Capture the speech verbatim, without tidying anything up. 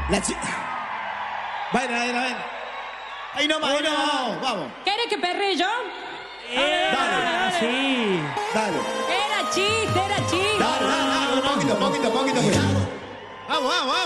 La chica. Vaina, vaina, vaina. Ahí nomás, ahí nomás. Vamos. ¿Querés que perre yo? Dale. Sí. Dale. Era chiste, era chiste. Dale, dale, dale. Un poquito, poquito, poquito. Vamos, vamos, vamos.